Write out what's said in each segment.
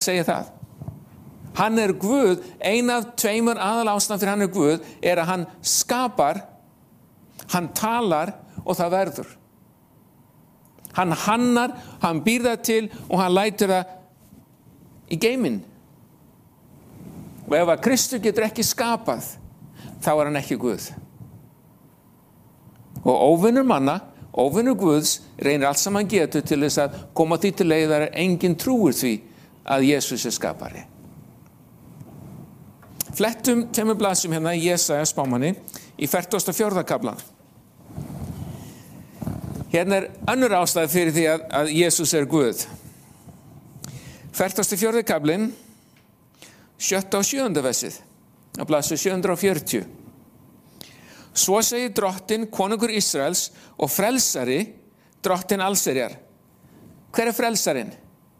segir það. Hann Guð, ein af tveimur aðalástæðum fyrir hann Guð, að hann skapar, hann talar og það verður. Hann hannar, hann býr það til og hann lætur það í geiminn. Og ef að Kristur getur ekki skapað, þá hann ekki Guð. Og óvinur manna, óvinur Guðs, reynir allt sem hann getur til þess að koma því til leiðar að enginn trúir því að Jesús skapari. Flettum tveimur blaðsum hérna í Jesaja spámanni í 44. kaflan. Hérna önnur ástæða fyrir því að Jesús Guð. 44. kaflinn, 7. og 7. versið, á blaðsu 740. Svo segir drottinn, konungur Ísraels og frelsari, drottinn allsherjar. Hver frelsarinn?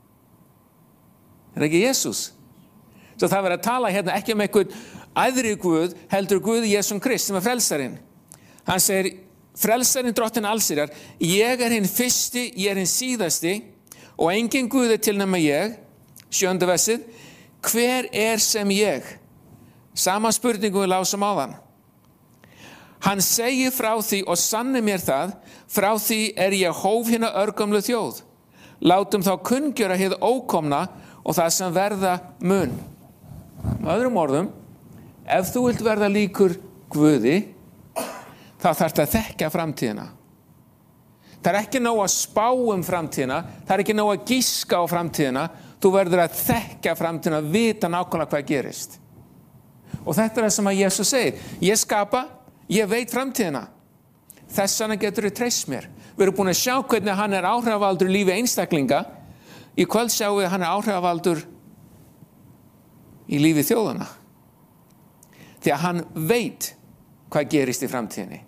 Ekki Jesús? Svo það verður að tala hérna ekki einhvern æðri Guð, heldur Guð Jesús Krist sem frelsarinn. Hann segir, frelsarinn drottinn allsherjar, ég hinn fyrsti, ég hinn síðasti og engin Guð til nema ég. 7. versið, hver sem ég? Sama spurningu við lásum áðan. Hann segir frá því og sanni mér það, frá því ég hóf hina örgömlu þjóð. Látum þá kunngjöra hið ókomna og það sem verða mun. Með öðrum orðum, ef þú vilt verða líkur Guði, þá þarftu að þekkja framtíðina. Það ekki nóg að spá framtíðina, það ekki nóg að giska á framtíðina, þú verður að þekkja framtíðina, vita nákvæmlega hvað gerist. Og þetta það sem að Jesús segir, ég skapa, ég veit framtíðina. Þess vegna getur þú treyst mér. Við erum búin að sjá hvernig hann áhrifavaldur í lífi einstaklinga. Í kvöld sjáum við hann áhrifavaldur í lífi þjóðana. Því að hann veit hvað gerist í framtíðinni.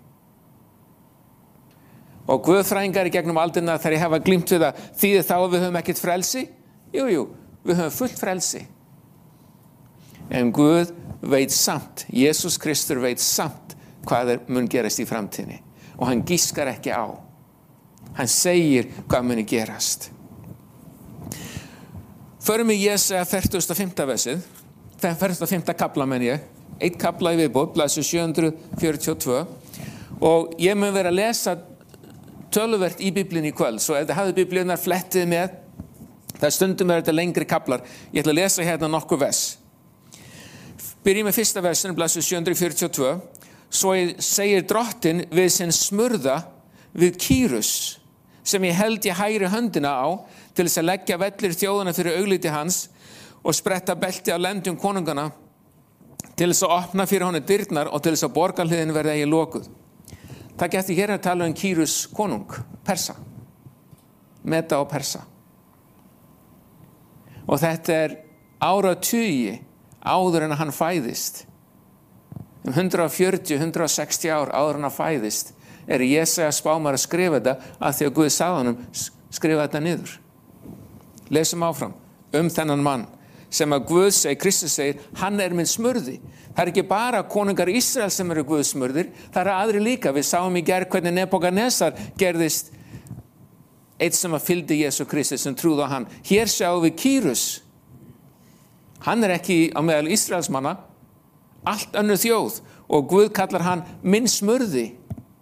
Og guðfræðingar í gegnum aldirna þegar ég hafa glímt við það, þýðir þá að við höfum ekkert frelsi? Jú, við höfum fullt frelsi. En Guð veit samt, Jesús Kristur veit samt hvað mun gerast í framtíðinni. Og hann giskar ekki á. Hann segir hvað muni gerast. Förum í Jesaja 45. versið, 45. kapla menn ég, eitt kapla í viðbót, blaðsíðu 742, og ég mun vera að lesa töluvert í Biblíunni í kvöld, svo ef þið hafið Biblíunnar flettið með, það stundum þetta lengri kaplar, ég ætla að lesa hérna nokkuð vers. Byrjum með fyrsta versin, blaðsíðu 742, svo segir drottinn við sinn smurða við Kýrus, sem ég held ég hægri höndina á, til þess að leggja vellir þjóðana fyrir augliti hans og spretta belti á lendum konungana, til þess að opna fyrir honum dyrnar og til þess að borgarhliðin verði eigi lokuð. Það geti hér að tala Kýrus konung, Persa, Meda og Persa. Og þetta áratugi áður en hann fæðist. 140-160 ár áður en hann fæðist Jesaja spámar að skrifa þetta af því að Guð sagði honum skrifa þetta niður. Lesum áfram þennan mann sem að Guð segir, Kristus segir, hann minn smurði. Það ekki bara konungar Ísrael sem Guðs smurðir, það aðri líka. Við sáum í gær hvernig Nebukadnesar gerðist eitt sem að fylgdi Jesú Kristus sem trúði á hann. Hér sjáum við Kýrus. Hann ekki á meðal Ísraelsmanna, allt önnur þjóð og Guð kallar hann minn smurði.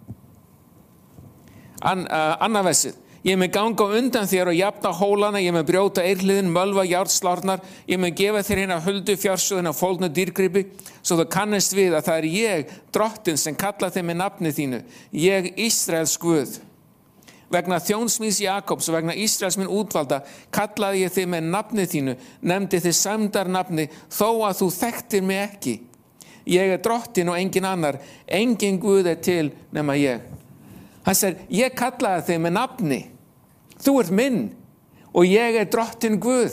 Annað versið. Ég mun ganga undan þér og jafna hólana, ég mun brjóta eirhliðin, mölva járnslárnar, ég mun gefa þér hina huldu fjársjóðina fólgnu dýrgripi, svo þú kannist við að það ég, drottinn, sem kalla þig með nafni þínu, ég Ísraels Guð. Vegna þjóns míns Jakobs og vegna Ísraels minn útvalda, kallaði ég þig með nafni þínu, nefndi þig sæmdarnafni, þó að þú þekktir mig ekki. Ég drottinn og engin annar, engin Guð til nema ég. Hann segir, ég kallaði þig með nafni, þú minn og ég drottinn Guð.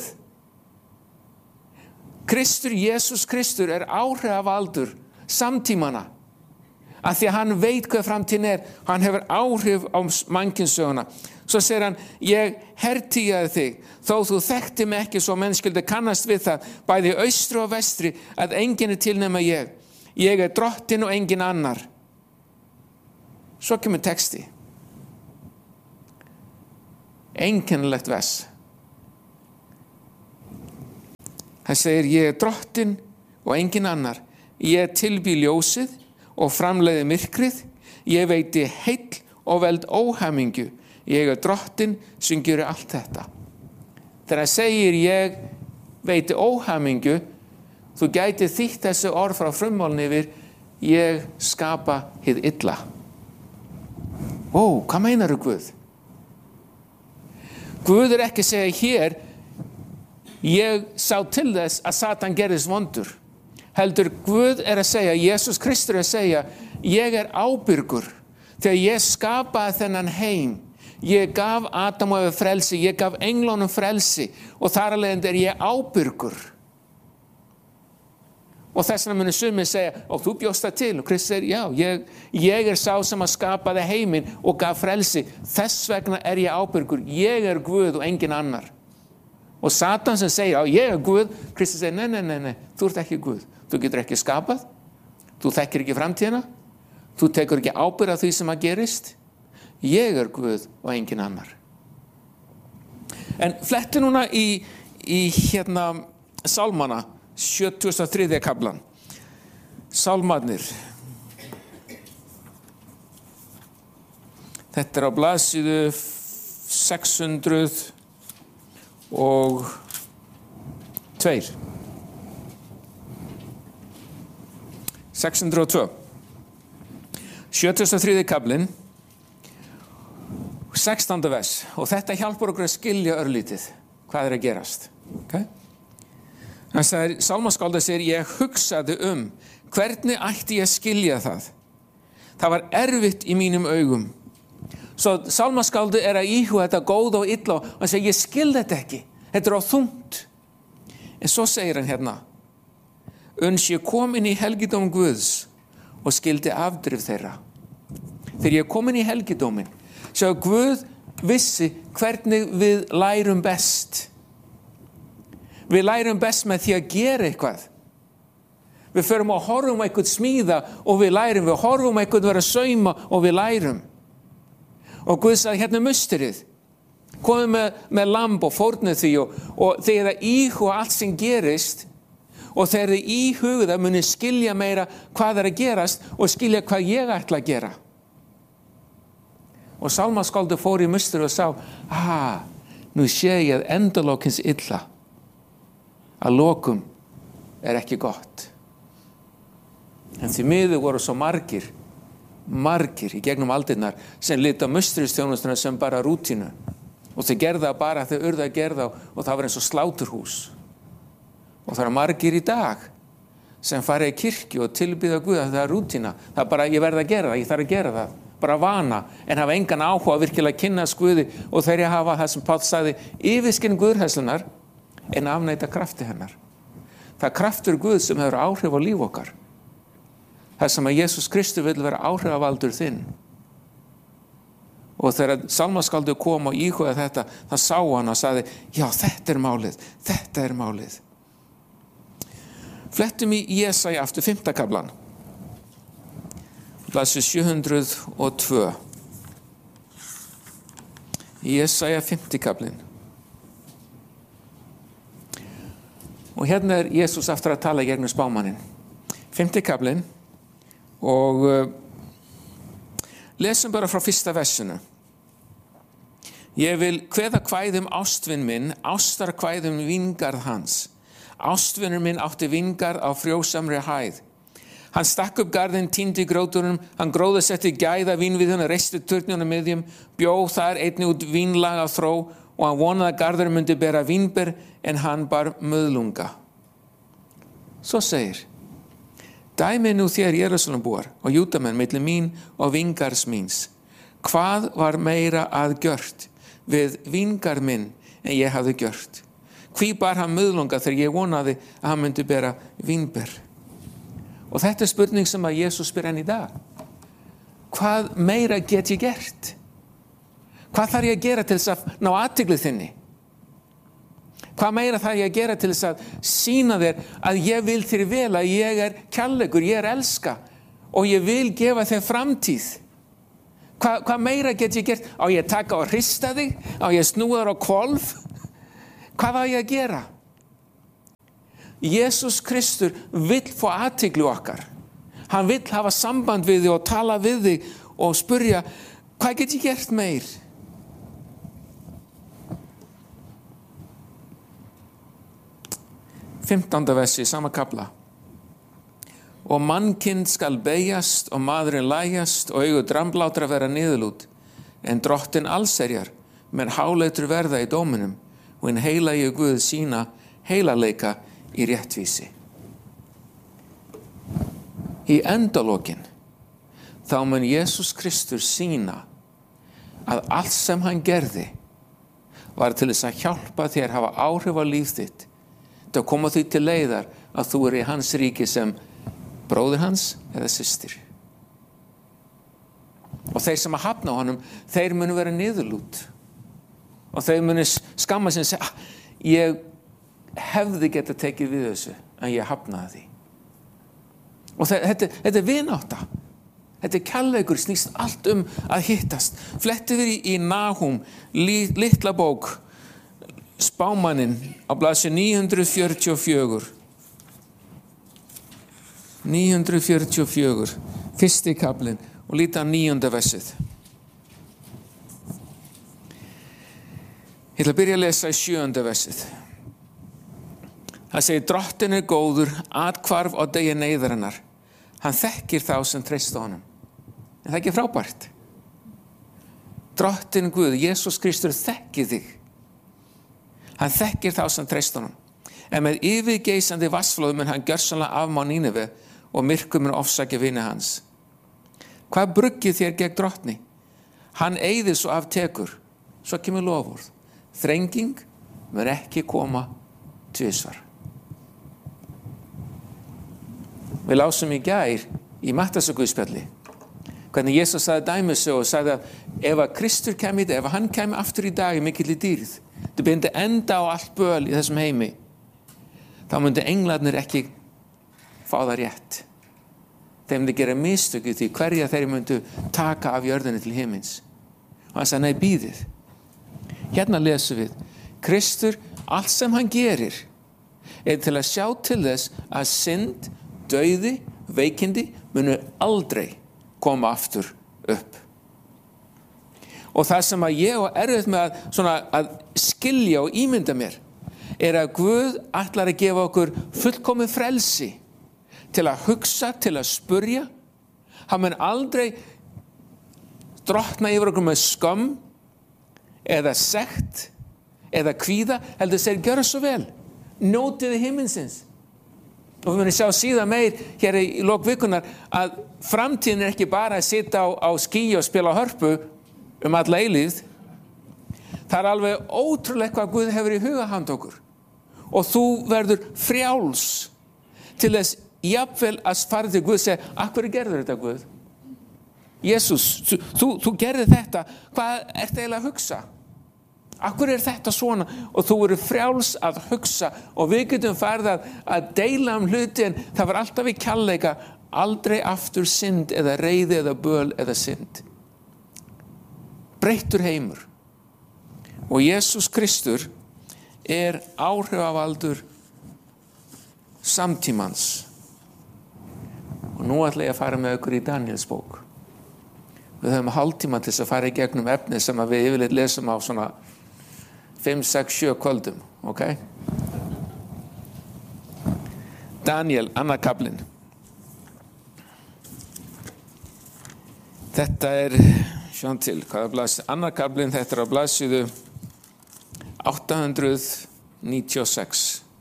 Kristur, Jesús Kristur áhrifavaldur samtímana, af því að hann veit hvað framtíðin hann hefur áhrif á mannkynssöguna. Svo segir hann, ég hertígaði þig, þó þú þekkti mig ekki svo menn skyldi kannast við það, bæði austri og vestri, að enginn til nema ég. Ég drottinn og engin annar. Svo kemur texti. Einkennilegt vers. Hann segir, ég drottinn og engin annar. Ég tilbý ljósið og framleiði myrkrið. Ég veiti heill og veld óhamingju. Ég drottinn sem gerir allt þetta. Þegar hann segir, ég veiti óhamingju, þú gæti þýtt þessu orð frá frummálni yfir, ég skapa hið illa. Hvað meinarðu Guð? Guð ekki að segja hér, ég sá til þess að Satan gerðist vondur. Heldur Guð að segja, Jesús Kristur að segja, ég ábyrgur. Þegar ég skapaði þennan heim, ég gaf Adam og Evu frelsi, ég gaf englunum frelsi og þar af leiðandi ég ábyrgur. Og þess vegna munu sumir segja, þú bjóst það til. Og Kristur segir, já, ég sá sem að skapaði heiminn og gaf frelsi. Þess vegna ég ábyrgur. Ég Guð og engin annar. Og Satan sem segir, ég Guð. Kristur segir, nei, þú ert ekki Guð. Þú getur ekki skapað. Þú þekkir ekki framtíðina. Þú tekur ekki ábyrgð af því sem að gerist. Ég Guð og engin annar. En fletti núna í Sálmana, 73. kaflan. Sálmarnir. Þetta á blaðsíðu 602. 602. 73. kaflinn, 16. vers. Og þetta hjálpar okkur að skilja örlítið hvað að gerast. Okay? Hann sagði, sálmaskáldið segir, ég hugsaði hvernig ætti ég að skilja það. Það var erfitt í mínum augum. Svo sálmaskáldið að íhuga þetta góða og illa og hann segir, ég skil þetta ekki. Þetta á þungt. En svo segir hann hérna, uns ég kom inn í helgidóm Guðs og skildi afdrif þeirra. Þegar ég kom inn í helgidómin, svo Guð vissi hvernig við lærum best. Við lærum best með því að gera eitthvað. Við förum og horfum eitthvað smíða og við lærum. Við horfum eitthvað vera að sauma og við lærum. Og Guð sagði, hérna musterið. Komið með lamb og fórnið því og þegar það íhuga allt sem gerist og þegar þið íhuga það muni skilja meira hvað að gerast og skilja hvað ég ætla að gera. Og sálmaskáldið fór í musterið og sá, nú sé ég að endalókins illa. Að lokum ekki gott. En því miður voru svo margir í gegnum aldirnar sem litu á musteristjónustuna sem bara rútínu. Og þau gerða bara þau urðu að gerða og það var eins og sláturhús. Og það margir í dag sem fara í kirkju og tilbiðja Guð að það rútína. Það bara, ég verð að gera það, ég þarf að gera það. Bara vana, en hafa engan áhuga virkilega að kynnast Guði og þeir hafa það sem Páll sagði, yfirskinn Guðhræðslunnar en afneita krafti hennar. Það kraftur Guð sem hefur áhrif á líf okkar. Það sem að Jesús Kristur vill vera áhrifavaldur þinn. Og þegar sálmaskáldið kom og íhugaði þetta, það sá hann og sagði, já, þetta er málið. Flettum í Jesaja aftur 5. kaflan. Blaðsíðu 702. Jesaja 5. kaflinn. Og hérna Jesús aftur að tala gegnum spámannin. 5. kaflinn og lesum bara frá 1. versinu. Ég vil kveða kvæðum ástvin minn, ástarkvæðum víngarð hans. Ástvinur minn átti víngarð á frjósamri hæð. Hann stakk upp garðinn, týndi grótunum, hann gróðasetti gæða vínviðuna, reisti turnunum miðjum, bjó þar einnig út vínlag á þró og hann vonaði að garðurinn myndi bera vínber en hann bar möðlunga. Svo segir, dæmi nú þér Jerúsalembúar og Júdamenn milli mín og víngarðs míns. Hvað var meira að gjört við víngarð minn en ég hafði gjört? Hví bar hann möðlunga þegar ég vonaði að hann myndi bera vínber? Og þetta spurning sem að Jesús spyr enn í dag. Hvað meira get ég gert? Hvað þarf ég að gera til þess að ná athygli þinni? Hvað meira þarf ég að gera til þess að sýna þér að ég vil þér vel, að ég kærleikur, ég elska og ég vil gefa þér framtíð? Hvað meira get ég gert? Á ég að taka og hrista þig? Á ég að snúa þér á hvolf? Hvað á ég að gera? Jesus Kristur vill fá athygli okkar. Hann vill hafa samband við þig og tala við þig og spurja, hvað get ég gert meir? Fimmtánda versi, sama kafla. Og mannkind skal beyjast og maðurinn lægjast og augu dramblátra vera niðurlút. En drottin allserjar, menn háleitur verða í dóminum og hinn heilagi Guð sína heilaleika í réttvísi. Í endalokin þá mun Jesus Kristur sína að allt sem hann gerði var til þess að hjálpa þér hafa áhrif á líf þitt, til að koma því til leiðar að þú í hans ríki sem bróðir hans eða systir. Og þeir sem að hafna á honum, þeir munu vera niðurlút. Og þeir munu skamma sig og segja, ég hefði getað tekið við þessu, en ég hafnaði því. Og þetta er vinátta. Þetta er kærleikur, snýst allt að hittast. Flettið við í Nahum, litla bók, spámaninn á blaðsíðu 944. 944, fyrsti kaflinn og líta 9. versið. Ég ætla að byrja að lesa í 7. versið. Það segir, drottin er góður, athvarf á degi neyðarinnar. Hann þekkir þá sem treysta honum. En það er ekki frábært. Drottin Guð, Jesus Kristur þekkir þig. Hann þekkir þá sem treysta honum. En með yfirgeisandi vatnsflóð mun hann gjörsamlega afmá Níneve og myrkur mun ofsækja vini hans. Hvað bruggið þér gegn drottni? Hann eyðir svo af tekur. Svo kemur loforð. Þrenging mun ekki koma tvisvar. Við lásum í gær í Matthæusarguðspjalli hvernig Jesus sagði dæmisögu og sagði að ef að Kristur kæmi, ef hann kæmi aftur í dag í mikilli dýrð, það myndi enda á allt böl í þessum heimi, þá myndi englarnir ekki fá það rétt. Þeir myndi gera mistök í því hverja þeir myndu taka af jörðinni til himins. Og hann sagði, nei, bíðið. Hérna lesum við, Kristur, allt sem hann gerir er til að sjá til þess að synd, dauði, veikindi munu aldrei koma aftur upp. Og það sem að ég og erfitt með að skilja og ímynda mér er að Guð ætlar að gefa okkur fullkomið frelsi til að hugsa, til að spurja. Hann mun aldrei drottna yfir okkur með skömm eða sekt eða kvíða, heldur segir, gjörðu svo vel, njótiði himinsins. Og við munum sjá síðan meir hér í lok vikunar að framtíðin er ekki bara að sitja á skýi og spila hörpu alla eilífð. Það er alveg ótrúlega hvað Guð hefur í huga handa okkur. Og þú verður frjáls til þess jafnvel að fara til Guð og segja, af hverju gerður þetta Guð? Jesus, þú gerði þetta, hvað ertu eiginlega að hugsa? Af hverju er þetta svona? Og þú verður frjáls að hugsa og við getum farið að deila hluti, en það var alltaf í kærleika, aldrei aftur synd eða reiði eða böl eða synd. Breyttur heimur. Og Jesus Kristur er áhrifavaldur samtímans. Og nú ætla ég að fara með ykkur í Daniels bók. Við höfum hálftíma til þess að fara í gegnum efni sem að við yfirleitt lesum á svona 5, 6, 7 kvöldum, ok? Daniel, annar kaflinn. Þetta er, sjáum til, hvað er blaðsíðu? Annar kaflinn, þetta er á blaðsíðu 896.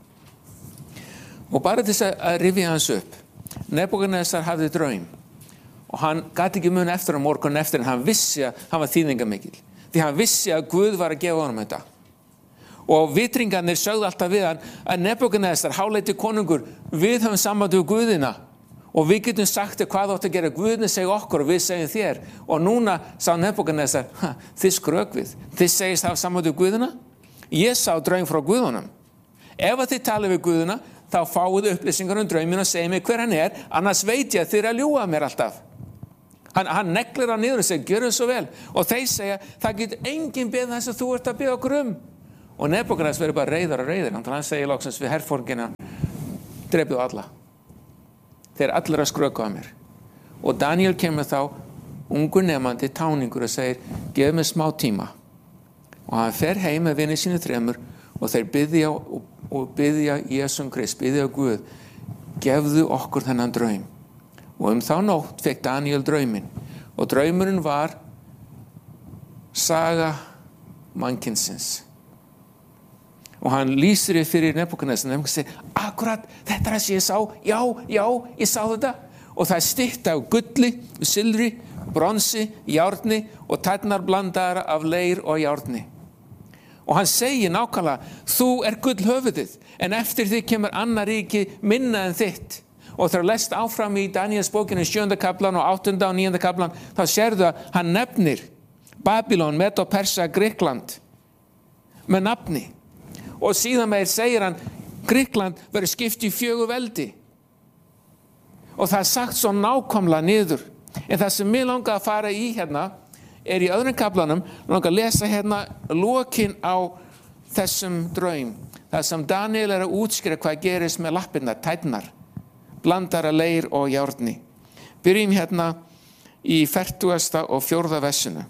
Og bara til þess að rifja hans upp. Nebúkadnesar hafði draum og hann gat ekki mun eftir á morgun eftir, en hann vissi að hann var þýðingamikil. Því hann vissi að Guð var að gefa honum þetta. Og vitringarnir sögðu alltaf við hann að Nebúkadnesar, háleiti konungur, við höfum samband við Guðina og við getum sagt hvað þú átt að gera. Guðin segir okkur og við segjum þér. Og núna sá Nebúkadnesar, þið skrökvið, þið segist hafa samband við Guðina. Ég sá draum frá Guðunum. Ef að þið tala við Guðina, þá fáið upplýsingar drauminn og segið mér hver hann er, annars veit ég að þið að ljúga mér alltaf. Hann neglir á niður og segir, gjörðu svo vel. Og þeir segja, það getur enginn beðið þess að þú ert að beða okkur um. Og Nebúkadnesar verður bara reiður og reiður. Hann segir loksins við herforingina, drepið alla. Þeir allir að skröka að mér. Og Daniel kemur þá, ungur nemandi, táningur og segir, gef mér smá tíma. Og hann fer heim með vinni sínu 3 og þeir biðja Jesum Krist, biðja Guð, gefðu okkur þennan draum. Og þá nótt fekk Daniel drauminn. Og draumurinn var saga mannkynsins. Og hann lýsir fyrir Nebúkadnesar og segir, akkurat, þetta er það sem ég sá, já, ég sá þetta. Og það er stytta af gulli, silfri, bronsi, járni og tærnar blandaðar af leir og járni. Og hann segir nákvæmlega, þú er gullhöfuðið, en eftir því kemur annar ríki minna en þitt. Og þegar lest áfram í Daniels bókinu 7. kaplan og 8. og 9. kaplan, þá sérðu að hann nefnir Babylon, Medo, Persa, Grikkland með nafni. Og síðan meir segir hann, Grikkland verður skipt í 4 veldi. Og það er sagt svo nákvæmlega niður. En það sem mér langar að fara í hérna, er í öðrum kaplanum, langar að lesa hérna lokin á þessum draum. Það sem Daniel er að útskýra hvað gerist með lappirnar, tærnar, blandara leir og járni. Byrjum hérna í 40. og 4. versinu.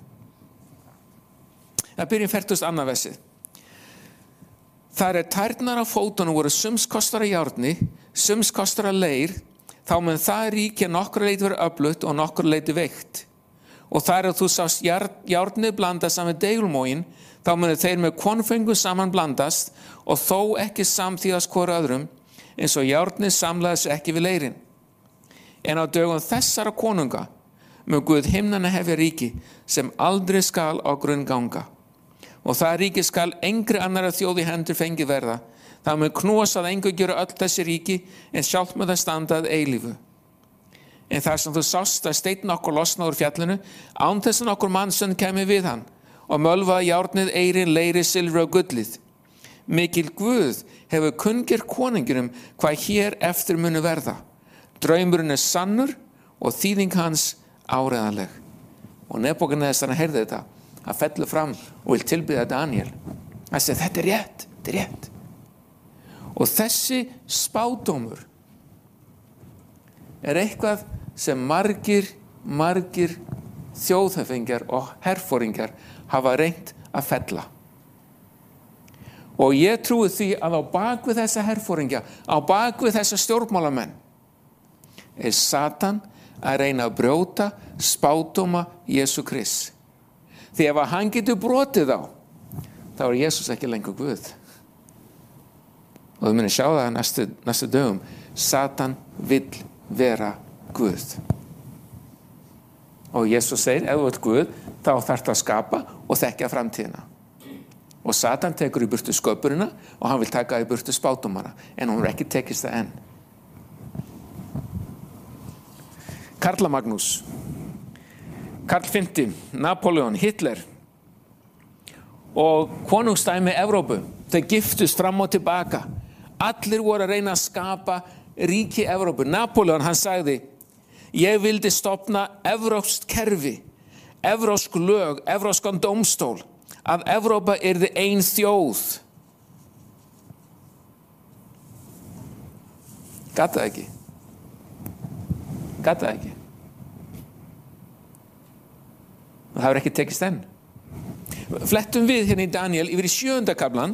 Það byrjum 42. versið. Þar tærnar á fótunum voru sums kostar af járni, sums kostar af leir, þá mun það ríki nokkru leyti verið öflugt og nokkru leyti veikt. Og þar þú sást járnið blandast saman deigulmógin, þá munu þeir með konfengu saman blandast og þó ekki samþýðast hvoru öðrum, eins og járnið samlaðist ekki við leirin. En á dögum þessara konunga mun Guð himnanna hefja ríki sem aldrei skal á grunn ganga. Og það ríki skal engri annarra þjóð í hendur fengið verða. Það mun knúast að engu gera öll þessi ríki en sjálft með það standa að eilífu. En þar sem þú sást að steinn okkur losna úr fjallinu, án þess að nokkur mannsson kemi við hann og mölvaði járnið, eirin, leiri, silfri og gullið. Mikil Guð hefur kunngjert konunginum hvað hér eftir munu verða. Draumurinn er sannur og þýðing hans áreiðanleg. Og Nebúkadnesar heyrði þetta. Hann fellur fram og vil tilbiðja Daniel. Hann segir, þetta er rétt. Og þessi spádómur er eitthvað sem margir þjóðhöfðingjar og herforingjar hafa reynt að fella. Og ég trúi því að á bakvið þessa herforingja, á bakvið þessa stjórnmálamenn, er Satan að reyna að brjóta spádóma Jesú Krist. Því ef hann getur brotið þá er Jesús ekki lengur Guð. Og þú munir sjá það næstu dögum. Satan vill vera Guð. Og Jesús segir, ef þú ert Guð, þá þarftu að skapa og þekkja framtíðina. Og Satan tekur í burtu sköpurina og hann vil taka í burtu spádómana. En hún er ekki tekist það enn. Karla Magnús. Karl V, Napoleon, Hitler og konungstæmi Evrópu. Þau giftust fram og tilbaka. Allir voru að reyna að skapa ríki Evrópu. Napoleon, hann sagði, ég vildi stofna evrópskt kerfi, evrópsk lög, evrópskan dómstól, að Evrópa yrði ein þjóð. Gat það ekki. Og það hefur ekki tekist enn. Flettum við hérna í Daniel yfir í 7. kaplan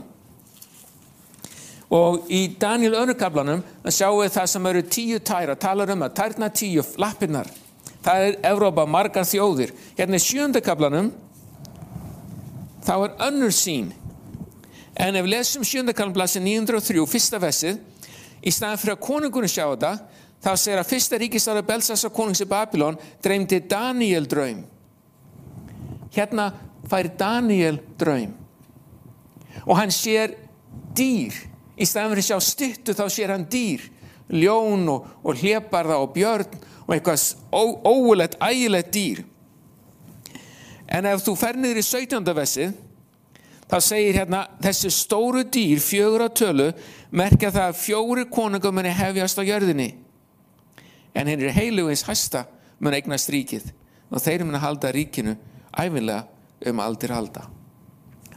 og í Daniel 2. kaplanum sjáum við það sem eru 10 tæra, talar að tærnar 10, lappirnar. Það er Evrópa, margar þjóðir. Hérna í 7. kaplanum þá er önnur sýn. En ef við lesum 7. kaplan blaðsíðu 903, fyrsta versið, í staðinn fyrir að konungurinn sjá þetta, þá segir að fyrsta ríkisráðið Belshazzar konungs í Babylon dreymdi Daniel draum. Hérna fær Daniel draum. Og hann sér dýr. Í staðinn fyrir að sjá styttu þá sér hann dýr. Ljón og hlébarða og björn og eitthvað ógulegt, ægilegt dýr. En ef þú fer niður í 17. versið, þá segir hérna, þessi stóru dýr, 4 að tölu, merkja það að 4 konungar muni hefjast á jörðinni. En hinn heilugins hæsta mun eignast ríkið og þeir muni halda ríkinu ævinlega aldir alda.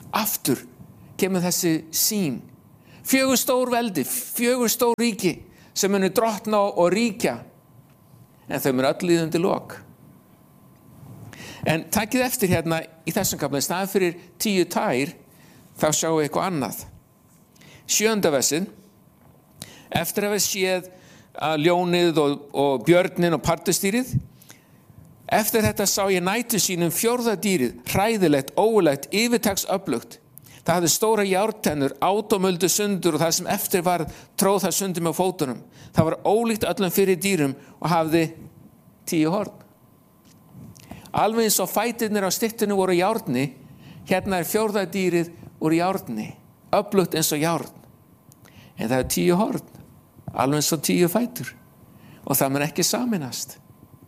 Aftur kemur þessi sýn. 4 stór veldi, 4 stór ríki sem munu drottna og ríkja, en þau munu öll líða undir lok. En takið eftir hérna í þessum kafla, í staðinn fyrir 10 tær, þá sjáum við eitthvað annað. 7. versið, eftir að við séð ljónið og björnin og partustýrið, eftir þetta sá ég nætu sínum 4. dýrið, hræðilegt, ógurlegt, yfirtaksöflugt. Það hafði stóra járntennur, át og muldu sundur og það sem eftir var tróð það sundur með fótunum. Það var ólíkt öllum fyrir dýrum og hafði 10 horn. Alveg eins og fætirnir á styttunni voru járni, hérna 4. dýrið úr járni, öflugt eins og járn. En það 10 horn, alveg eins og 10 fætur og það mun ekki sameinast.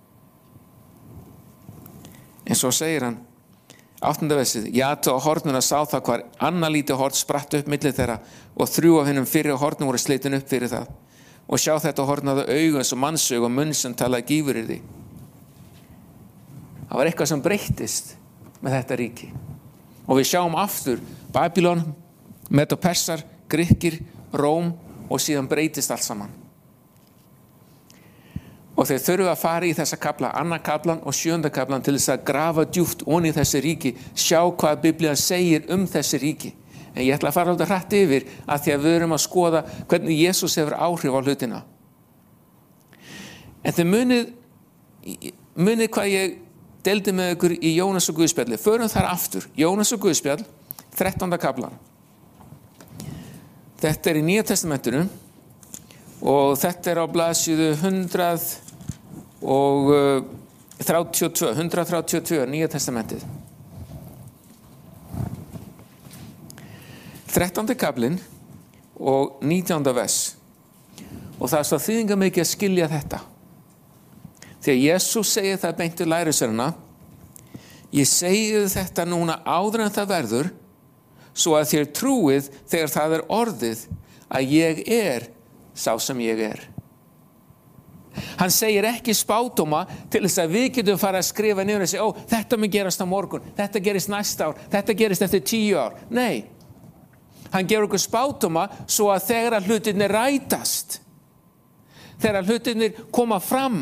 En svo segir hann, 8. versið, Jatu á hornuna sá það hvar annað lítið horn spratt upp milli þeirra og 3 af hinum fyrri hornum voru slitin upp fyrir það. Og sjá þetta horn hafði augu eins og mannsaug og munn sem talaði gífuryrði. Það var eitthvað sem breyttist með þetta ríki. Og við sjáum aftur Babylon, Medo-Persar, Grikkir, Róm og síðan breytist allt saman. Og þeir þurfa að fara í þessa kafla, 2. kaflan og 7. kaflan til þess að grafa djúpt onni í þessi ríki, sjá hvað Biblían segir þessi ríki. En ég ætla að fara alltaf hratt yfir að því að við erum að skoða hvernig Jesús hefur áhrif á hlutina. En þið munið hvað ég deildi með ykkur í Jónas og Guðspjalli. Förum þar aftur, Jónas og Guðspjall, 13. kaflan. Þetta í Nýja testamentinu og þetta á blaðsíðu 132, Nýja testamentið. 13. kaflinn og 19. vers. Og það svo þýðingarmikið að skilja þetta. Þegar Jesús segir það beint til lærisveinanna, ég segi þetta núna áður en það verður, svo að þér trúið þegar það orðið að ég sá sem ég Hann segir ekki spádóma til þess að við getum fara að skrifa niður og segja, þetta mun gerast á morgun, þetta gerist næsta ár, þetta gerist eftir 10 ár. Nei, hann gefur okkur spádóma svo að þegar hlutirnir rætast, þegar hlutirnir koma fram,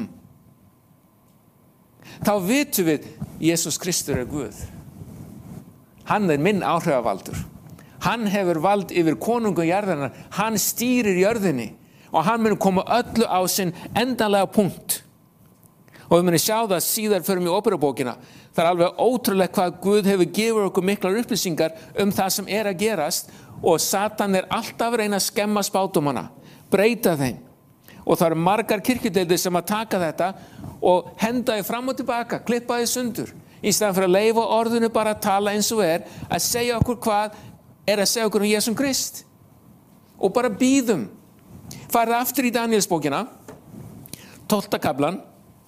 þá vitum við, Jesús Kristur Guð. Hann minn áhrifavaldur. Hann hefur vald yfir konungum jarðarinnar, hann stýrir jörðinni. Og hann mun koma öllu á sinn endanlega punkt. Og við munum sjá það síðar förum í Óperubókina. Það alveg ótrúlegt hvað Guð hefur gefið okkur miklar upplýsingar það sem að gerast og Satan alltaf að reyna að skemma spádómana, breyta þeim. Og það margar kirkjudeildir sem að taka þetta og henda því fram og tilbaka, klippa því sundur. Í staðan fyrir að leyfa orðinu bara að tala eins og að segja okkur hvað að segja okkur Jesúm Krist. Og bara bíðum. Farið aftur í Danielsbókina, 12. kaflan.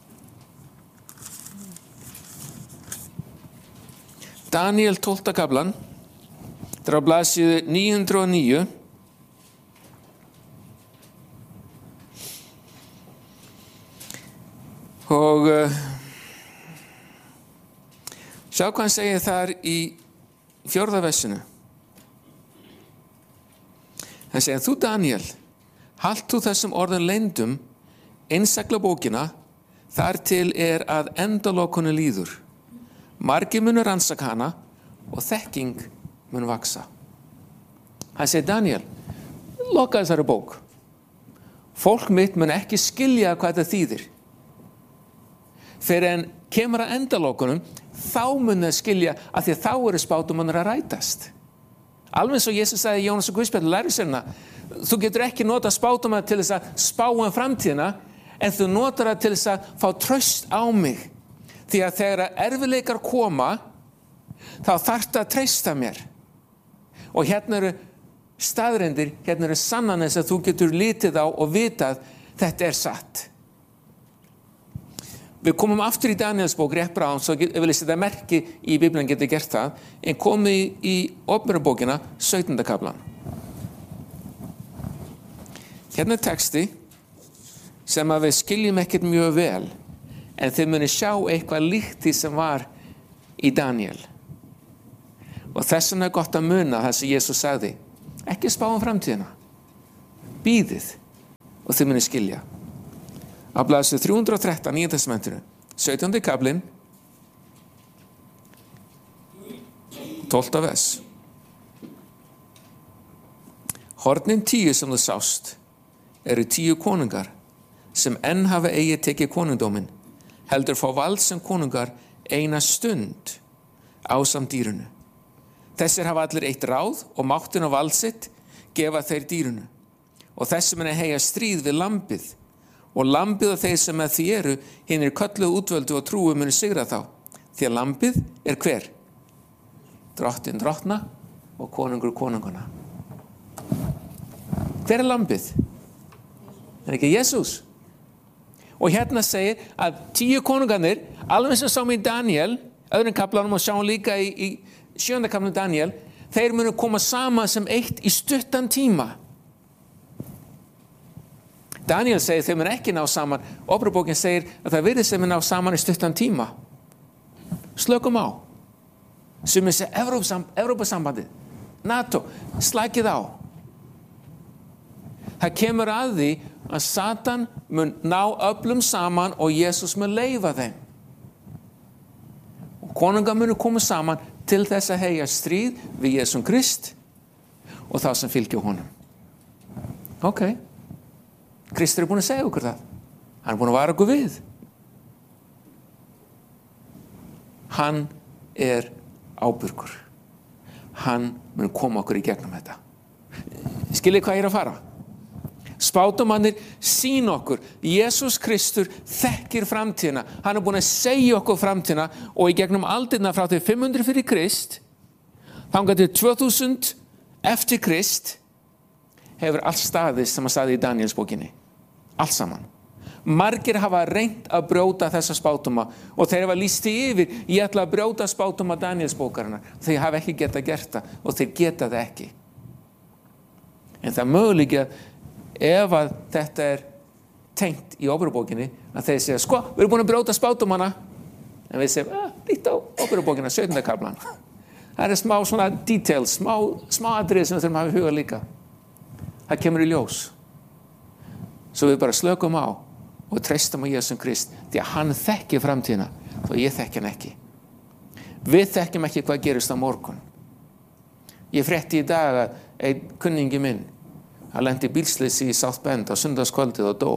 Daniel 12. kaflan. Það á blaðsíðu 909. Og sjá hvað hann segir þar í 4. versinu. Hann segir, þú Daniel, halt þú þessum orðum leyndum, einstakla bókina, þar til að endalokunni líður. Margir munu rannsaka hana og þekking mun vaksa. Hann segir, Daniel, loka þessari bók. Fólk mitt mun ekki skilja hvað þetta þýðir. Fyrir en kemur að endalokunum, þá mun það skilja að því að þá spádómarnir að rætast. Alveg eins og Jesus sagði í Jónas og Guðspjalli lærisveinanna, þú getur ekki nota spádóma til þess að spá framtíðina, en þú notar það til þess að fá traust á mig. Því að þegar erfiðleikar koma, þá þarftu að treysta mér. Og hérna staðreyndir, hérna sannanir sem þú getur litið á og vitað, þetta satt. Við komum aftur í Danielsbók rétt bráðum, svo ég vil setja merki í Biblían getur gert það, en komum í Óperubókina, 17. kaflan. Hérna texti sem að við skiljum ekkert mjög vel, en þið munið sjá eitthvað líkt því sem var í Daniel. Og þess vegna gott að muna það sem Jesus sagði, ekki spá framtíðina, bíðið og þið munið skilja. Á blaðsíðu 313 Nýja testamentinu, 17. kaflinn, 12. vers. Hornin 10 sem þú sást eru 10 konungar sem enn hafa eigi tekið konungdóminn, heldur fá vald sem konungar eina stund ásamt dýrunu. Þessir hafa allir eitt ráð og máttin og vald sitt gefa þeir dýrunu. Og þessi muni heyja stríð við lambið, og lambið og þeir sem með því eru, hinir kölluðu útvöldu og trúu muni sigra þá. Því að lambið er hver? Drottin drottna og konungur konunguna. Hver er lambið? Er ekki Jesús? Og hérna segir að 10 konungarnir, alveg sem sáum í Daniel, öðrum kaplanum og sjáum líka í 7. kaplanum Daniel, þeir munu koma saman sem eitt í stuttan tíma. Daniel segir þeir munu ekki ná saman, Opinberabókin segir að það virðist þeir munu ná saman í stuttan tíma. Slökum á. Sumir segja Evrópusambandið, NATO, slakið á. Það kemur að því að Satan mun ná öflum saman og Jesús mun leyfa þeim. Og konungar munu koma saman til þess að heyja stríð við Jesúm Krist og þá sem fylgja honum. Ok. Kristur er búin að segja okkur það. Hann er búin að vara okkur við. Hann er ábyrgur. Hann mun koma okkur í gegnum þetta. Skiljið hvað ég er að fara? Spátumannir sín okkur. Jesús Kristur þekkir framtíðina. Hann er búin að segja okkur framtíðina og í gegnum aldirna frá til 500 fyrir Krist, þangað til 2000 eftir Krist, hefur allt staðist sem að staði í Danielsbókinni. Allt saman. Margir hafa reynt að brjóta þessa spátuma og þeir hafa lýst því yfir, ég ætla að brjóta spátuma Danielsbókarinnar. Þeir hafa ekki getað gert það og þeir geta það ekki. En það er mögulega ef að þetta er tengt í Opinberabókinni að þeir segja, sko, við erum búin að brjóta spátumana, en við segjum, lít á Opinberabókina, 17. kaflan. Það er smá svona details, smá atriði sem við þurfum að hafa í huga líka. Það kemur í ljós. Svo við bara slökum á og treystum á Jesúm Krist, því að hann þekkir framtíðina, þó ég þekki hann ekki. Við þekkjum ekki hvað gerist á morgun. Ég frétti í dag að einn kunningi minn, hann lenti í bílsleysi í South Bend á sunnudagskvöldið og dó.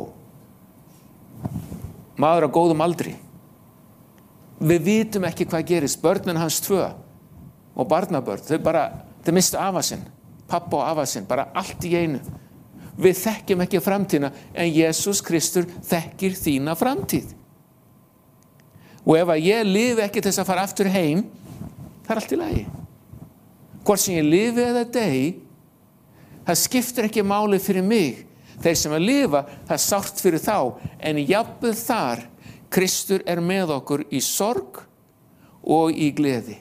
Maður á góðum aldri. Við vitum ekki hvað gerist. Börnin hans 2 og barnabörn, þau mistu afa sinn, pappa og afa sinn, bara allt í einu. Við þekkjum ekki framtíðina, en Jesús Kristur þekkir þína framtíð. Og ef að ég lifi ekki til þess að fara aftur heim, það er allt í lagi. Hvort sem ég lifi eða dey, það skiptir ekki máli fyrir mig. Þeir sem að lifa, það er sárt fyrir þá, en jafnvel þar, Kristur er með okkur í sorg og í gleði.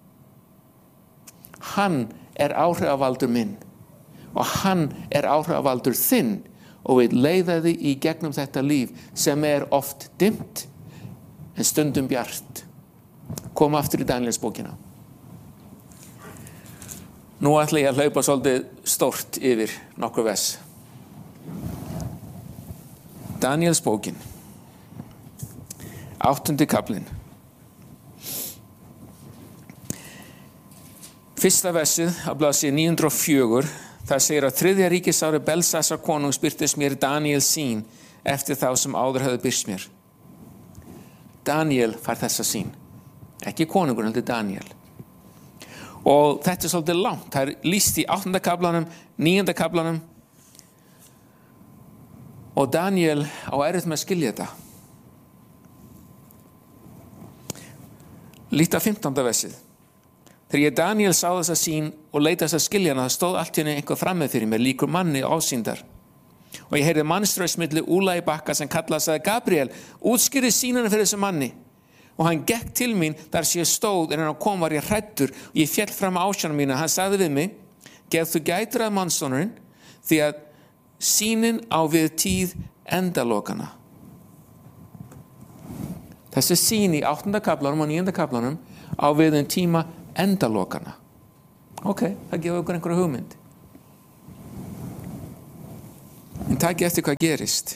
Hann er áhrifavaldur minn og hann er áhrifavaldur þinn og við leiða þig í gegnum þetta líf sem er oft dimmt en stundum bjart. Kom aftur í Danielsbókina. Nú ætla ég að hlaupa svolítið stórt yfir nokkur vers. Danielsbókin, 8. kaflinn. Fyrsta versið á blaðsíðu 904, það segir að 3. ríkisári Belsasar konungs birtist mér Daniel sýn eftir þá sem áður höfðu birst mér. Daniel fær þessa sýn. Ekki konungur, heldur Daniel. Og þetta er svolítið langt. Það er lýst í 8. kaflanum, 9. kaflanum. Og Daniel á erfitt með að skilja þetta. Líta 15. versið. Þegar ég Daniel sá þessa sýn og leitast að skilja hana, það stóð allt í henni einhver frammi fyrir mér, líkur manni ásýndar. Og ég heyrði mannstraust milli Úla í bakka sem kallaði sagði, Gabriel, útskýrði sýnana fyrir þessu manni. Og hann gekk til mín þar sem ég stóð, en hann kom var ég hræddur og ég féll fram á ásjónum mína. Hann sagði við mig, geð þú gætur að mannssonurinn, því að sýnin á við tíð endalokana. Þessi sýn í 8. kaflanum og 9. kaflanum á við tíma endalokana. Ok, það gefur okkur einhverja hugmynd. En En takið eftir hvað gerist.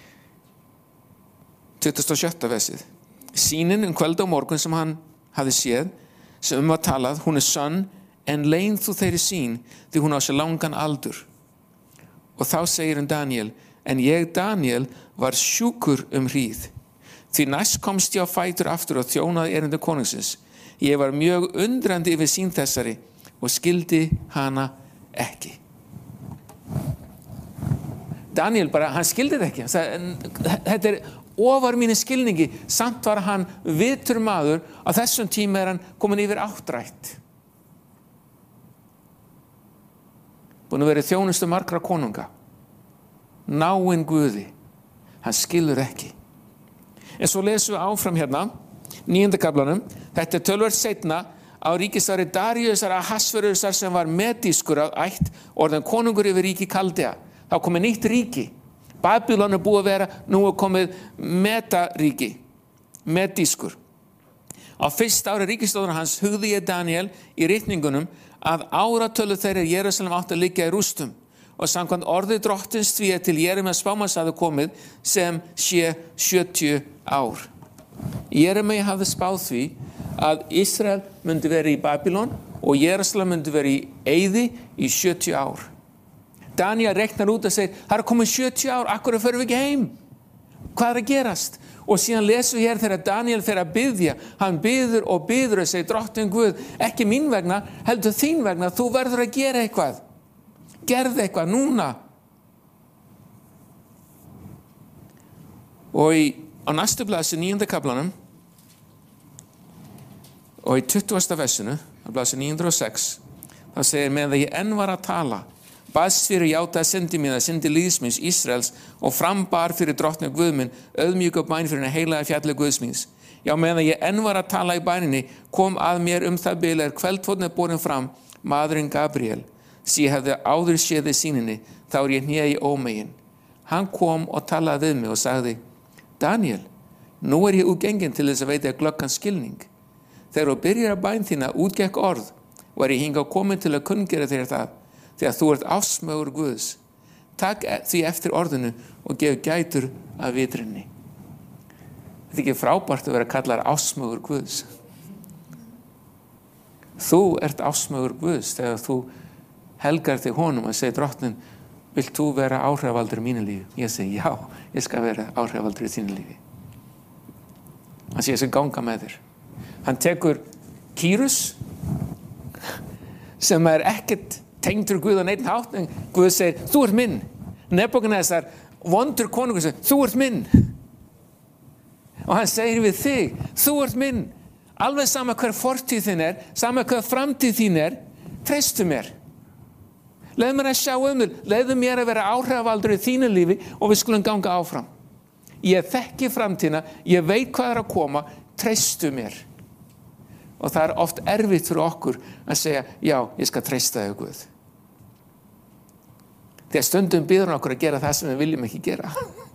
27. versið. Sýnin kvöld og morgun sem hann hafði séð, sem var talað, hún sönn, en leyn þú þeirri sýn, því hún á sér langan aldur. Og þá segir Daniel, en ég, Daniel, var sjúkur hríð. Því næst komst ég á fætur aftur og þjónaði erindi konungsins. Ég var mjög undrandi yfir sýn þessari og skildi hana ekki. Daniel bara, hann skildi þetta ekki. Þetta ofar mínu skilningi, samt var hann vitur maður, á þessum tíma hann komin yfir áttrætt. Búin að vera þjónustu margra konunga. Náinn Guði. Hann skilur ekki. En svo lesum við áfram hérna, 9. kaflanum. Þetta töluvert seinna á ríkisári Daríusar Ahasverusar sem var medískur af ætt, orðinn konungur yfir ríki Kaldea. Þá komið nýtt ríki. Babylon búið að vera, nú komið Meda-ríki, medískur. Á fyrsta ári ríkisstjórnar hans hugði ég Daniel í ritningunum að áratölu þeirra Jerúsalem átti að liggja í rústum og samkvæmt orði drottins því til Jeremías spámanns hafði komið sem sé 70 ár. Jeremías hafði spáð því að Ísrael myndi vera í Babylon og Jerúsalem myndi vera í eyði í 70 ár. Daniel reiknar út og segir, það komið 70 ár, akkur förum við ekki heim? Hvað að gerast? Og síðan lesum við hér þegar Daniel fer að biðja, hann biður og segir, drottinn Guð, ekki mín vegna, heldur þín vegna, þú verður að gera eitthvað. Gerðu eitthvað núna. Og á næstu blaðsi 9. kaflanum og í 20. versinu, á blaðsi 906, þá segir, meðan ég enn var að tala, baðst fyrir játaði syndi mína, syndi líðsmins Ísraels og frambar fyrir drottni Guðminn, auðmjúk og bæn fyrir henni heilaga fjalli Guðsmins. Já, meðan ég enn var að tala í bæninni, kom að mér það bil kveldfótni borin fram, maðurinn Gabriel. Sí hefði áður séð í sýninni, þá ég hné í ómegin. Hann kom og talaði við mig og sagði, Daniel, nú ég útgengin til þess að veita glöggan skilning. Þegar þú byrjar að bæn þína útgekk orð, var ég hingað komin til að kunngera þér það, þegar þú ert ásmögur Guðs. Takk því eftir orðinu og gef gætur af vitrinni. Þetta ekki frábært að vera kallar ásmögur Guðs. Þú ert ásmögur Guðs þegar þú helgar þig honum að segja drottnin, vilt þú vera áhrifavaldur í mínu lífi? Ég segi, já, ég skal vera áhrifavaldur í þínu lífi. Hann sé ég skal ganga með þér. Hann tekur Kýrus, sem ekkert tengdur Guð á neitt hátt, en Guð segir, þú ert minn. Nebúkadnesar, vondur konungur segir, þú ert minn. Og hann segir við þig, þú ert minn. Alveg sama hver fortíð þín sama hver framtíð þín treystu mér. Leið mér að sjá þig, leiðu mér að vera áhrifavaldur í þínu lífi og við skulum ganga áfram. Ég þekki framtíðina, ég veit hvað að koma, treystu mér. Og það oft erfitt fyrir okkur að segja, já, ég skal treysta þig Guð. Þegar stundum biður okkur að gera það sem við viljum ekki gera.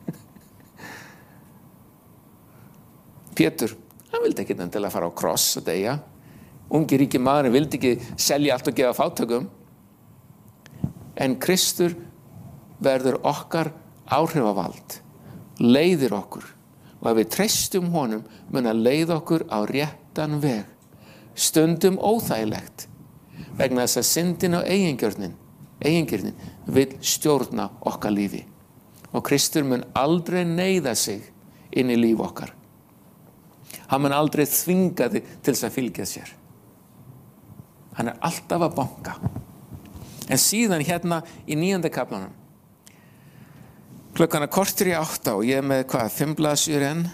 Pétur, hann vildi ekki endilega fara á kross að deyja. Ungi ríki maðurinn vildi ekki selja allt og gefa fátækum. En Kristur verður okkar áhrifavald, leiðir okkur. Og ef við treystum honum, mun að leiða okkur á réttan veg. Stundum óþægilegt, vegna þess að syndin og eigingjörnin vil stjórna okkar lífi. Og Kristur mun aldrei neyða sig inn í líf okkar. Hann mun aldrei þvinga þig til þess að fylgja sér. Hann alltaf að banka. En síðan hérna í 9. kaflanum, klukkan korter í 8 og ég með 5 blaðsíður enn.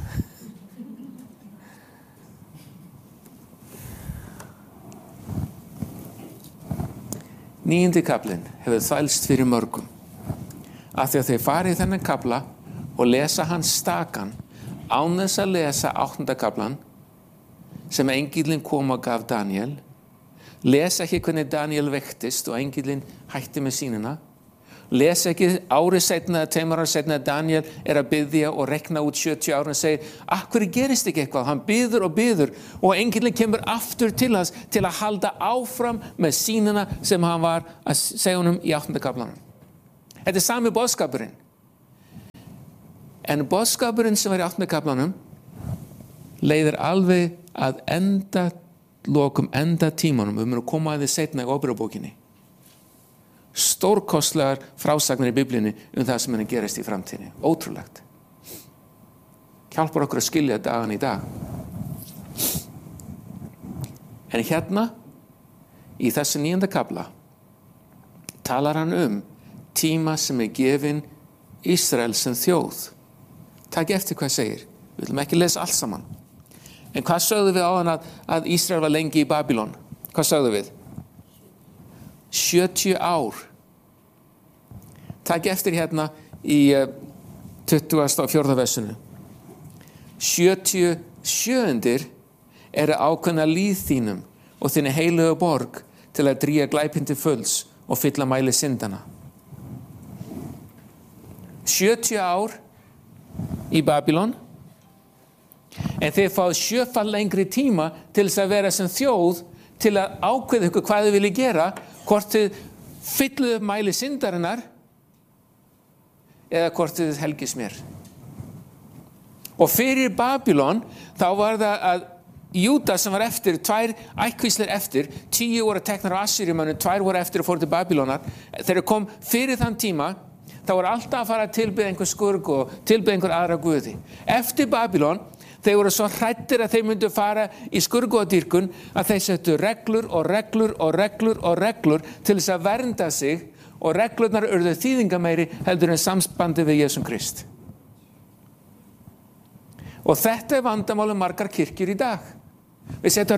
Níundi kaflinn hefur þvælst fyrir mörgum. Af því að þeir fara í þennan kafla og lesa hans stakan, án þess að lesa 8. kaflan sem engillinn kom og gaf Daniel, lesa ekki hvernig Daniel vektist og engillinn hætti með sýnina, lesa ekki árið seinna eða 2 ára seinna að Daniel að biðja og rekna út 70 ára og segir, hverju gerist ekki eitthvað? Hann biður og engillinn kemur aftur til hans til að halda áfram með sýnina sem hann var að segja honum í 8. kaflanum. Þetta sami boðskapurinn. En boðskapurinn sem var í 8. kaflanum leiðir alveg að enda tímanum. Við munum koma að því seinna í Óperubókinni. Stórkostlegar frásagnir í Biblíunni það sem gerast í framtíðinni. Ótrúlegt. Hjálpar okkur að skilja dagan í dag. En hérna, í þessu 9. kafla, talar hann tíma sem gefinn Ísrael sem þjóð. Takk eftir hvað segir. Við viljum ekki lesa allt saman. En hvað sögðu við áðan að Ísrael var lengi í Babylon? Hvað sögðu við? 70 ár. Takk eftir hérna í 24. versinu. 77 eru ákveðna líð þínum og þinni heilugu borg til að dríja glæpinn til fulls og fylla mæli syndana. 70 ár í Babylon, en þið fáið 7-fall lengri tíma til þess að vera sem þjóð til að ákveða ykkur hvað þið viljið gera, hvort þið fylluðu upp mæli syndarinnar eða hvort þið helgist mér. Og fyrir Babylon þá var það að Júda sem var eftir, 2 ættkvíslir eftir, 10 voru teknar á Assýríumönnum, 2 voru eftir og fóru til Babylónar. Þegar kom fyrir þann tíma, þá voru alltaf að fara að tilbyða einhver skurk og tilbyða einhver aðra guði. Eftir Babylon, þeir voru svo hræddir að þeir myndu fara í skurkudýrkun að þeir settu reglur og reglur og reglur og reglur til þess að vernda sig, og reglurnar urðu þýðingameiri heldur en sambandi við Jesúm Krist. Og þetta vandamáli margar kirkjur í dag. Við setjum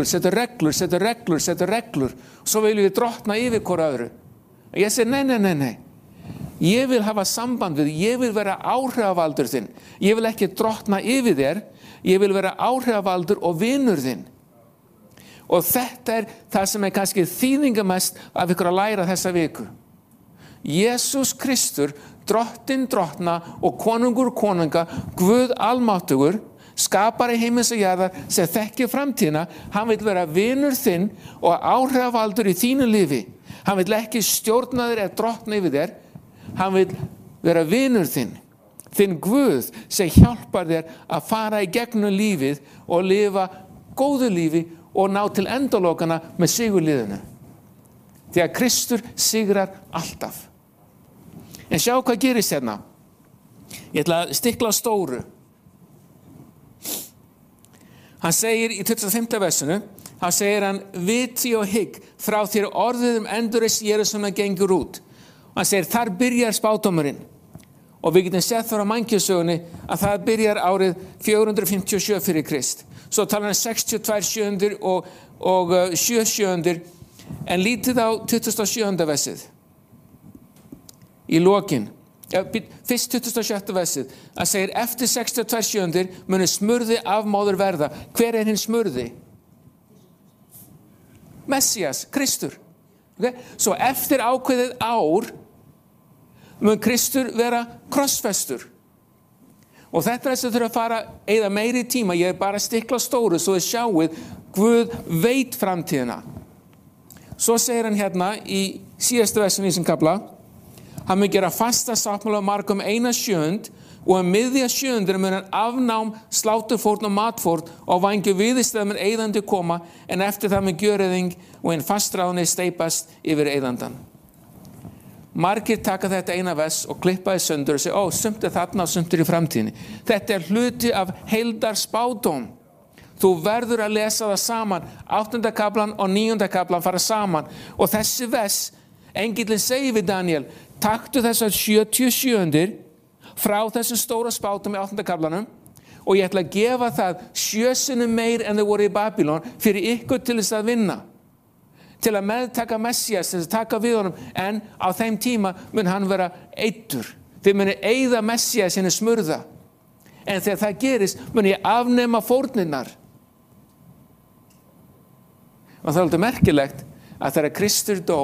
reglur, svo viljum við drottna yfir hvort öðru. Og ég segi, nei. Ég vil hafa samband við, ég vil vera áhrifavaldur þinn. Ég vil ekki drottna yfir þér, ég vil vera áhrifavaldur og vinur þinn. Og þetta það sem kannski þýðingamest af ykkur að læra þessa viku. Jesús Kristur, drottinn drottna og konungur konunga, Guð almáttugur, skapari heimins og jarðar sem þekkir framtíðina, hann vil vera vinur þinn og áhrifavaldur í þínu lífi. Hann vil ekki stjórna þér eða drottna yfir þér, hann vil vera vinur þinn Guð sem hjálpar þér að fara í gegnum lífið og lifa góðu lífi og ná til endalokana með sigurliðinu. Því að Kristur sigrar alltaf. En sjá hvað gerist hérna. Ég ætla að stikla á stóru. Hann segir í 25. versinu, hann segir hann, viti og hygg frá þér orðið endurreisn Jerúsalem gengur út. Hann segir, þar byrjar spádómurinn. Og við getum sett þar á mannkynssögunni að það byrjar árið 457 fyrir Krist. Svo talar hann 62 sjöundur og 7 sjöundur, en lítið á 27. versið. Í lokin, fyrst 27. versið, að segir eftir 62 sjöundir muni smurði afmóður verða. Hver hinn smurði? Messias, Kristur. Okay? Svo eftir ákveðið ár mun Kristur vera krossfestur. Og þetta þess að þurfa að fara eða meiri tíma, ég bara stikla stóru svo þið sjáuð, Guð veit framtíðina. Svo segir hann hérna í síðasta versinu í þessum kafla, hann mun gera fasta sáttmála margum 1/7 og miðja 7 mun hann afnám sláturfórn og matfórn og vængi viðistæð mun eyðandi koma, en eftir það mun gjöreyðing og hinn fastráðni steipast yfir eyðandan. Margir taka þetta eina vers og klippa í sundur og segja, sumt þarna og sumt í framtíðinni. Þetta hluti af heildar spádóm. Þú verður að lesa það saman. 8. kaflan og 9. kaflan fara saman. Og þessi vers, engillinn segir við Daniel, taktu þessar 77 frá þessum stóra spádómi í 8. kaflanum og ég ætla að gefa það 7 sinnum meir en þau voru í Babylon fyrir ykkur til þess að vinna. Til að meðtaka Messias, til að taka við honum, en á þeim tíma mun hann vera eyddur. Þið muni eyða Messias henni smurða. En þegar það gerist, mun ég afnema fórnirnar. Og það er alveg merkilegt að þegar Kristur dó,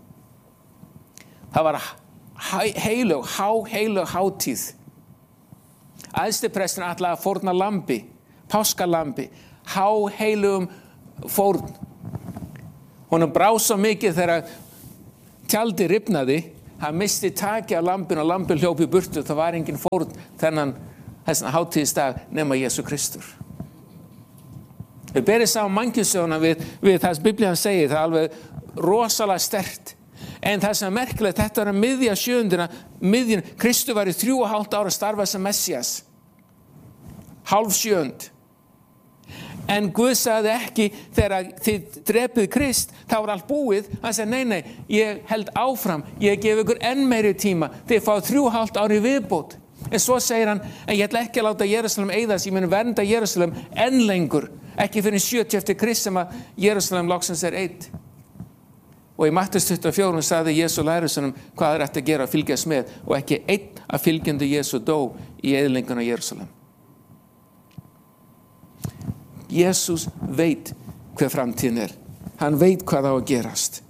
það var heilög hátíð. Æðstipresturinn ætlaði að fórna lambi, páskalambi, heilögum fórn. Honum brá svo mikið þegar tjaldi rifnaði Hann misti taki á lambinu og lambið hljóp í burtu. Það var engin fórn þessan hátíðisdag nema Jesú Kristur. Við berið saman mannkynssöguna við það sem Biblían segir. Það alveg rosalega sterkt. En það sem er merkilegt, þetta var miðja sjöundina, Kristur var í 3,5 ára að starfa sem Messias. Hálf sjöund. En Guð sagði ekki, þegar þið drepið Krist, þá var allt búið. Hann sagði, nei, ég held áfram, ég gef ykkur enn meiri tíma. Þið fáið 3,5 ári viðbót. En svo segir hann, en ég ætla ekki að láta Jerúsalem eyðast, ég mun vernda Jerúsalem enn lengur. Ekki fyrir 70 eftir Krist sem að Jerúsalem loksins eytt. Og í Mattheus 24 sagði Jesú lærisveinum hvað ætti að gera að fylgjast með og ekki einn af fylgjandi Jesú dó í eyðileggingu á Jerúsalem. Jesús veit hver framtíðin er. Hann veit hvað á að gerast.